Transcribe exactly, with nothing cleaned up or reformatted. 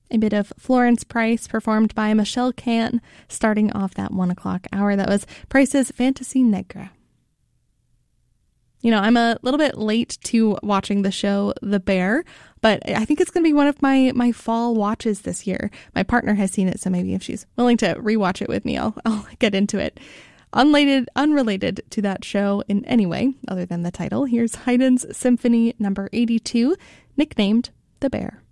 A bit of Florence Price performed by Michelle Can, starting off that one o'clock hour. That was Price's Fantasy Negra. You know, I'm a little bit late to watching the show The Bear, but I think it's going to be one of my, my fall watches this year. My partner has seen it, so maybe if she's willing to rewatch it with me, I'll, I'll get into it. Unrelated, unrelated to that show in any way, other than the title, here's Haydn's Symphony number eighty-two, nicknamed The Bear.